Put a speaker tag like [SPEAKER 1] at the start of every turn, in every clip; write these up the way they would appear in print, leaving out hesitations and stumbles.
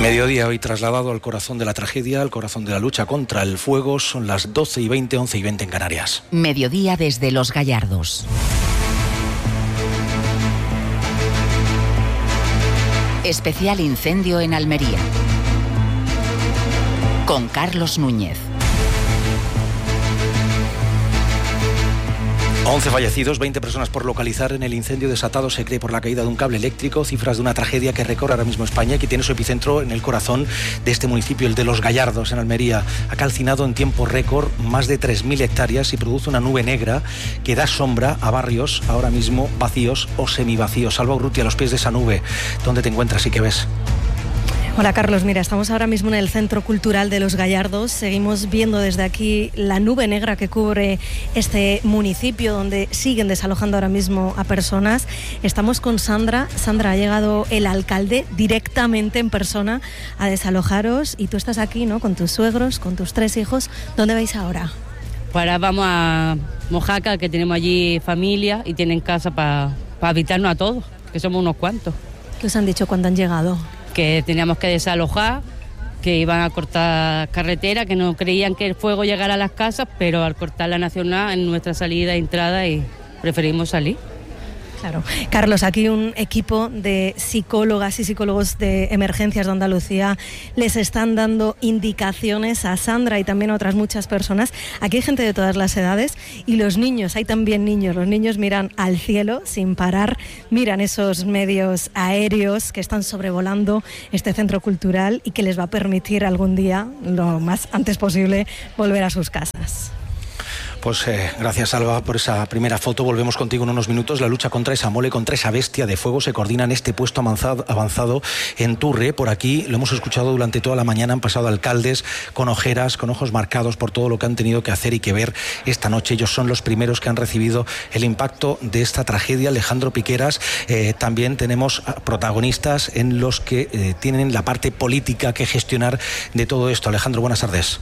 [SPEAKER 1] Mediodía hoy trasladado al corazón de la tragedia, al corazón de la lucha contra el fuego. Son las 12:20, 11:20 en Canarias.
[SPEAKER 2] Mediodía desde Los Gallardos. Especial incendio en Almería. Con Carlos Núñez.
[SPEAKER 1] 11 fallecidos, 20 personas por localizar en el incendio desatado, se cree, por la caída de un cable eléctrico. Cifras de una tragedia que recorre ahora mismo España y que tiene su epicentro en el corazón de este municipio, el de Los Gallardos, en Almería. Ha calcinado en tiempo récord más de 3.000 hectáreas y produce una nube negra que da sombra a barrios ahora mismo vacíos o semivacíos. Salva Urrutia, a los pies de esa nube, ¿dónde te encuentras y qué ves?
[SPEAKER 3] Hola Carlos, mira, estamos ahora mismo en el Centro Cultural de Los Gallardos. Seguimos viendo desde aquí la nube negra que cubre este municipio, donde siguen desalojando ahora mismo a personas. Estamos con Sandra. Sandra, ha llegado el alcalde directamente en persona a desalojaros y tú estás aquí, ¿no?, con tus suegros, con tus 3 hijos. ¿Dónde vais ahora?
[SPEAKER 4] Pues ahora vamos a Mojácar, que tenemos allí familia y tienen casa para habitarnos a todos, que somos unos cuantos.
[SPEAKER 3] ¿Qué os han dicho cuando han llegado?
[SPEAKER 4] Que teníamos que desalojar, que iban a cortar carretera, que no creían que el fuego llegara a las casas, pero al cortar la nacional en nuestra salida e entrada y preferimos salir.
[SPEAKER 3] Claro. Carlos, aquí un equipo de psicólogas y psicólogos de emergencias de Andalucía les están dando indicaciones a Sandra y también a otras muchas personas. Aquí hay gente de todas las edades y los niños, hay también niños. Los niños miran al cielo sin parar, miran esos medios aéreos que están sobrevolando este centro cultural y que les va a permitir algún día, lo más antes posible, volver a sus casas.
[SPEAKER 1] Pues gracias, Alba, por esa primera foto. Volvemos contigo en unos minutos. La lucha contra esa mole, contra esa bestia de fuego se coordina en este puesto avanzado en Turre. Por aquí lo hemos escuchado durante toda la mañana. Han pasado alcaldes con ojeras, con ojos marcados por todo lo que han tenido que hacer y que ver esta noche. Ellos son los primeros que han recibido el impacto de esta tragedia. Alejandro Piqueras, también tenemos protagonistas en los que tienen la parte política que gestionar de todo esto. Alejandro, buenas tardes.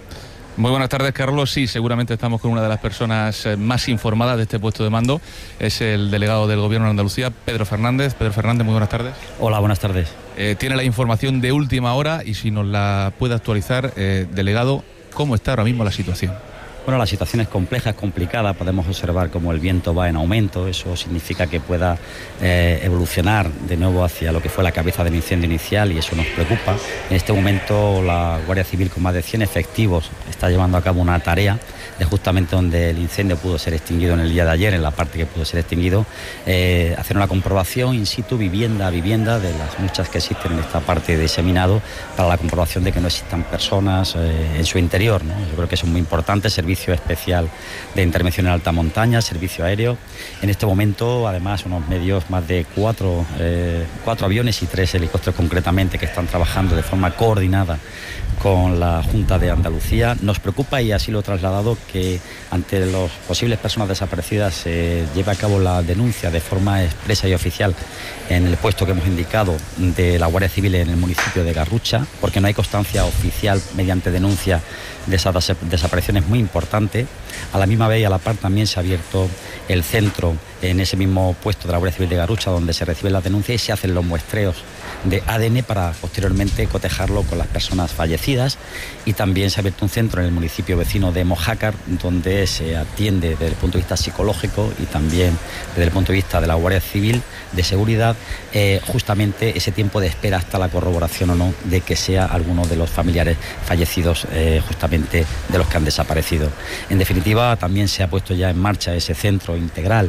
[SPEAKER 5] Muy buenas tardes, Carlos. Sí, seguramente estamos con una de las personas más informadas de este puesto de mando. Es el delegado del Gobierno de Andalucía, Pedro Fernández. Pedro Fernández, muy buenas tardes.
[SPEAKER 6] Hola, buenas tardes.
[SPEAKER 5] Tiene la información de última hora y si nos la puede actualizar, delegado, ¿cómo está ahora mismo la situación?
[SPEAKER 6] Bueno, la situación es compleja, es complicada. Podemos observar cómo el viento va en aumento. Eso significa que pueda evolucionar de nuevo hacia lo que fue la cabeza del incendio inicial y eso nos preocupa. En este momento la Guardia Civil, con más de 100 efectivos, está llevando a cabo una tarea de justamente donde el incendio pudo ser extinguido en el día de ayer, en la parte que pudo ser extinguido, hacer una comprobación in situ, vivienda a vivienda, de las muchas que existen en esta parte de diseminado, para la comprobación de que no existan personas en su interior, ¿no? Yo creo que eso es muy importante. Servicio especial de intervención en alta montaña, servicio aéreo. En este momento, además, unos medios, más de 4 aviones y 3 helicópteros concretamente, que están trabajando de forma coordinada con la Junta de Andalucía. Nos preocupa, y así lo he trasladado, que ante las posibles personas desaparecidas se lleve a cabo la denuncia de forma expresa y oficial en el puesto que hemos indicado de la Guardia Civil en el municipio de Garrucha, porque no hay constancia oficial mediante denuncia de esas desapariciones muy importante. A la misma vez y a la par también se ha abierto el centro en ese mismo puesto de la Guardia Civil de Garrucha, donde se reciben las denuncias y se hacen los muestreos de ADN para posteriormente cotejarlo con las personas fallecidas. Y también se ha abierto un centro en el municipio vecino de Mojácar, donde se atiende desde el punto de vista psicológico y también desde el punto de vista de la Guardia Civil de seguridad, justamente ese tiempo de espera hasta la corroboración o no de que sea alguno de los familiares fallecidos, justamente de los que han desaparecido. En definitiva, también se ha puesto ya en marcha ese centro integral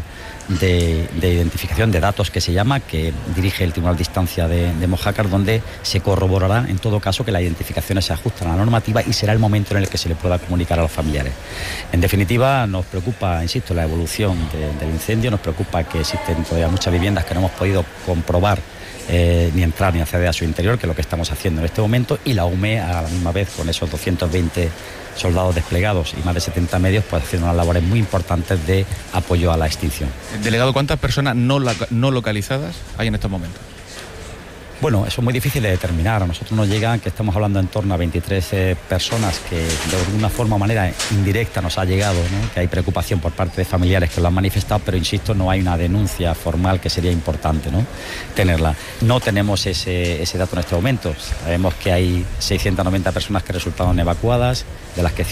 [SPEAKER 6] de identificación de datos que se llama, que dirige el Tribunal de Instancia de Mojácar, donde se corroborará en todo caso que las identificaciones se ajustan a la normativa y será el momento en el que se le pueda comunicar a los familiares. En definitiva, nos preocupa, insisto, la evolución del incendio, nos preocupa que existen todavía muchas viviendas que no hemos podido comprobar ni entrar ni acceder a su interior, que es lo que estamos haciendo en este momento, y la UME a la misma vez, con esos 220 soldados desplegados y más de 70 medios, pues haciendo unas labores muy importantes de apoyo a la extinción.
[SPEAKER 5] Delegado, ¿cuántas personas no localizadas hay en estos momentos?
[SPEAKER 6] Bueno, eso es muy difícil de determinar. A nosotros nos llegan que estamos hablando en torno a 23 personas que de alguna forma o manera indirecta nos ha llegado, ¿no? Que hay preocupación por parte de familiares que lo han manifestado, pero insisto, no hay una denuncia formal, que sería importante, ¿no?, tenerla. No tenemos ese dato en este momento. Sabemos que hay 690 personas que resultaron evacuadas, de las que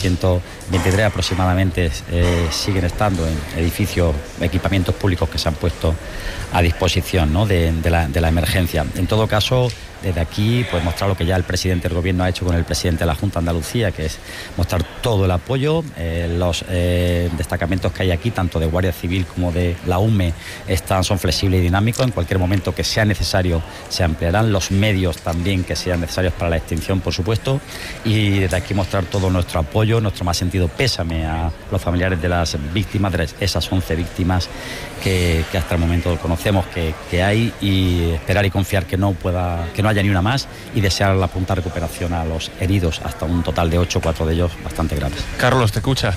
[SPEAKER 6] 123 aproximadamente siguen estando en edificios, equipamientos públicos que se han puesto a disposición, ¿no?, de la emergencia. En todo caso, desde aquí, pues mostrar lo que ya el presidente del Gobierno ha hecho con el presidente de la Junta de Andalucía, que es mostrar todo el apoyo. Los destacamentos que hay aquí, tanto de Guardia Civil como de la UME, son flexibles y dinámicos. En cualquier momento que sea necesario se ampliarán los medios también que sean necesarios para la extinción, por supuesto. Y desde aquí mostrar todo nuestro apoyo, nuestro más sentido pésame a los familiares de las víctimas, de esas 11 víctimas que hasta el momento conocemos que hay, y esperar y confiar que no haya ni una más, y desear la pronta recuperación a los heridos, hasta un total de 8, 4 de ellos bastante graves.
[SPEAKER 5] Carlos, te escucha.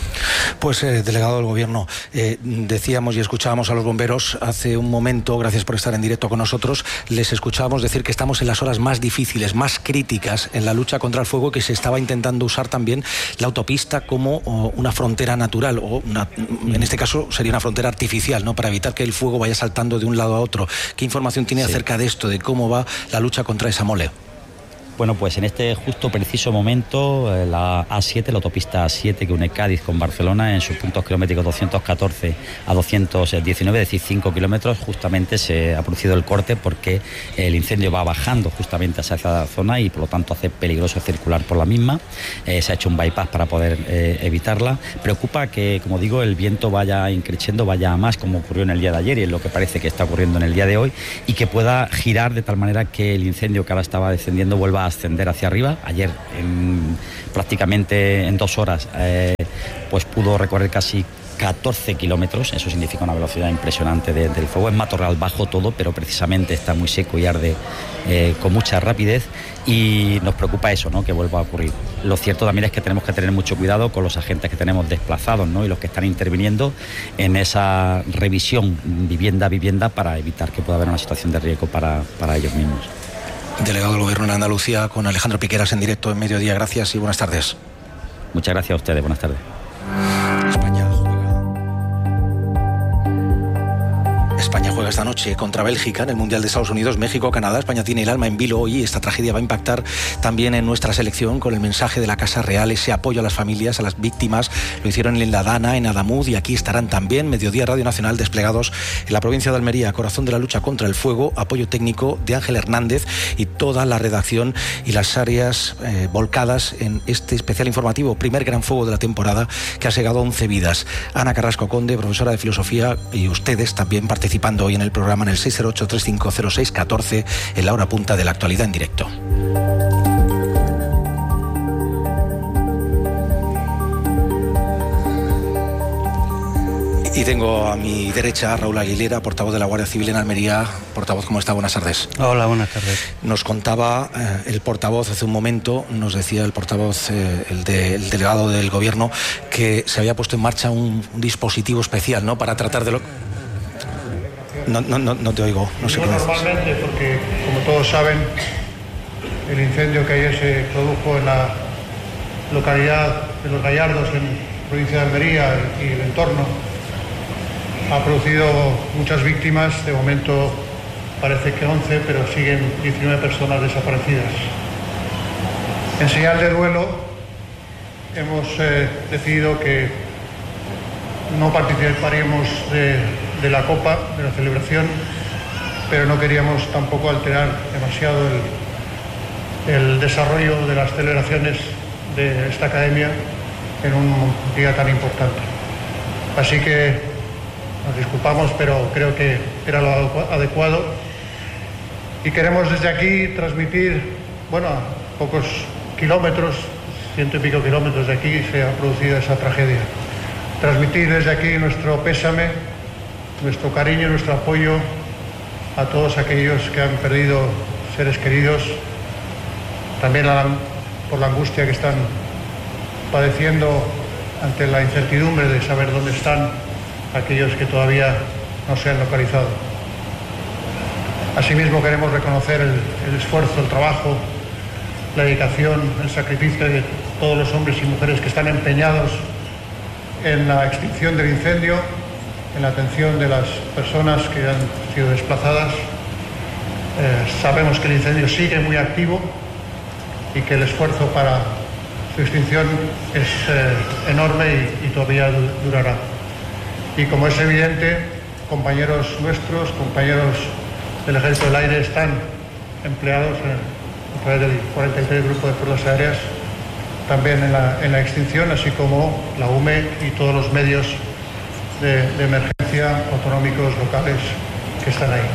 [SPEAKER 1] Pues delegado del Gobierno, decíamos y escuchábamos a los bomberos hace un momento, gracias por estar en directo con nosotros, les escuchábamos decir que estamos en las horas más difíciles, más críticas en la lucha contra el fuego, que se estaba intentando usar también la autopista como una frontera natural, o en este caso sería una frontera artificial, ¿no?, para evitar que el fuego vaya saltando de un lado a otro. ¿Qué información tiene acerca de esto, de cómo va la lucha contra esa mole?
[SPEAKER 6] Bueno, pues en este justo preciso momento, la A7, la autopista A7 que une Cádiz con Barcelona, en sus puntos kilométricos 214 a 219, es decir, 5 kilómetros, justamente se ha producido el corte porque el incendio va bajando justamente hacia esa zona y por lo tanto hace peligroso circular por la misma. Se ha hecho un bypass para poder evitarla. Preocupa que, como digo, el viento vaya increciendo, vaya a más, como ocurrió en el día de ayer y es lo que parece que está ocurriendo en el día de hoy, y que pueda girar de tal manera que el incendio que ahora estaba descendiendo vuelva a ascender hacia arriba. Ayer prácticamente en 2 horas pues pudo recorrer casi 14 kilómetros, eso significa una velocidad impresionante del fuego. Es matorral bajo todo, pero precisamente está muy seco y arde con mucha rapidez, y nos preocupa eso, ¿no?, que vuelva a ocurrir. Lo cierto también es que tenemos que tener mucho cuidado con los agentes que tenemos desplazados, ¿no?, y los que están interviniendo en esa revisión vivienda a vivienda para evitar que pueda haber una situación de riesgo para ellos mismos.
[SPEAKER 1] Delegado del Gobierno en Andalucía, con Alejandro Piqueras en directo en Mediodía. Gracias y buenas tardes.
[SPEAKER 6] Muchas gracias a ustedes, buenas tardes.
[SPEAKER 1] España juega esta noche contra Bélgica en el Mundial de Estados Unidos, México, Canadá. España tiene el alma en vilo hoy, y esta tragedia va a impactar también en nuestra selección, con el mensaje de la Casa Real, ese apoyo a las familias, a las víctimas. Lo hicieron en La Dana, en Adamuz, y aquí estarán también. Mediodía Radio Nacional, desplegados en la provincia de Almería, corazón de la lucha contra el fuego. Apoyo técnico de Ángel Hernández y toda la redacción y las áreas volcadas en este especial informativo, primer gran fuego de la temporada, que ha segado 11 vidas. Ana Carrasco Conde, profesora de filosofía, y ustedes también participando hoy en el programa en el 608-3506-14, en la hora punta de la actualidad en directo. Y tengo a mi derecha a Raúl Aguilera, portavoz de la Guardia Civil en Almería. Portavoz, ¿cómo está? Buenas tardes.
[SPEAKER 7] Hola, buenas tardes.
[SPEAKER 1] Nos contaba el portavoz hace un momento, nos decía el portavoz, el delegado del Gobierno, que se había puesto en marcha un dispositivo especial, ¿no?, para tratar de lo... No te oigo, no sé qué me dices.
[SPEAKER 8] Normalmente, porque como todos saben, el incendio que ayer se produjo en la localidad de Los Gallardos, en la provincia de Almería y el entorno, ha producido muchas víctimas. De momento parece que 11, pero siguen 19 personas desaparecidas. En señal de duelo hemos decidido que no participaríamos de la copa, de la celebración, pero no queríamos tampoco alterar demasiado el desarrollo de las celebraciones de esta academia en un día tan importante. Así que nos disculpamos, pero creo que era lo adecuado, y queremos desde aquí transmitir, a pocos kilómetros, 100 y pico kilómetros de aquí se ha producido esa tragedia. Transmitir desde aquí nuestro pésame, nuestro cariño, nuestro apoyo a todos aquellos que han perdido seres queridos, también por la angustia que están padeciendo ante la incertidumbre de saber dónde están aquellos que todavía no se han localizado. Asimismo, queremos reconocer el esfuerzo, el trabajo, la dedicación, el sacrificio de todos los hombres y mujeres que están empeñados en la extinción del incendio, en la atención de las personas que han sido desplazadas. Sabemos que el incendio sigue muy activo y que el esfuerzo para su extinción es enorme y todavía durará. Y como es evidente, compañeros nuestros, compañeros del Ejército del Aire están empleados a través del 43 Grupo de Fuerzas Aéreas también en la extinción, así como la UME y todos los medios de emergencia autonómicos locales que están ahí.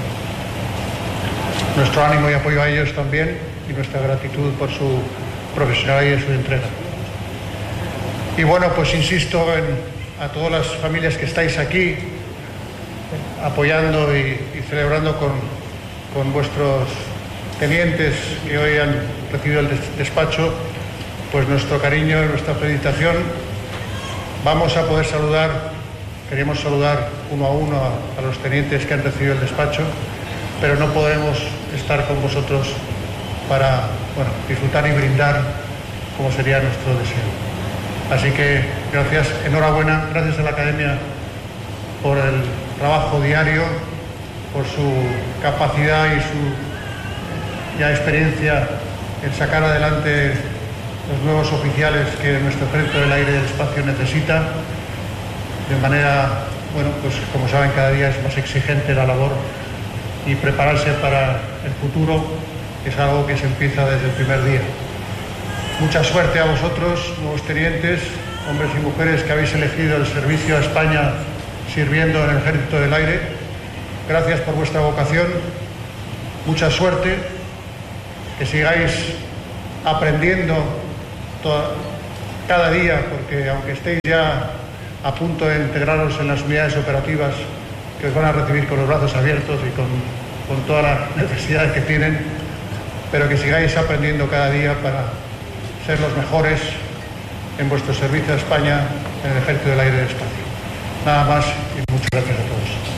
[SPEAKER 8] Nuestro ánimo y apoyo a ellos también y nuestra gratitud por su profesionalidad y su entrega. Y bueno, pues insisto a todas las familias que estáis aquí apoyando y celebrando con vuestros tenientes que hoy han recibido el despacho, pues nuestro cariño y nuestra felicitación. Vamos a poder queremos saludar uno a uno a los tenientes que han recibido el despacho, pero no podemos estar con vosotros para disfrutar y brindar como sería nuestro deseo. Así que gracias, enhorabuena, gracias a la Academia por el trabajo diario, por su capacidad y su experiencia en sacar adelante los nuevos oficiales que nuestro Ejército del Aire y del Espacio necesita. De manera, pues como saben, cada día es más exigente la labor y prepararse para el futuro es algo que se empieza desde el primer día. Mucha suerte a vosotros, nuevos tenientes, hombres y mujeres que habéis elegido el servicio a España sirviendo en el Ejército del Aire. Gracias por vuestra vocación, mucha suerte, que sigáis aprendiendo cada día, porque aunque estéis ya a punto de integraros en las unidades operativas que os van a recibir con los brazos abiertos y con todas las necesidades que tienen, pero que sigáis aprendiendo cada día para ser los mejores en vuestro servicio a España en el Ejército del Aire y del Espacio. Nada más y muchas gracias a todos.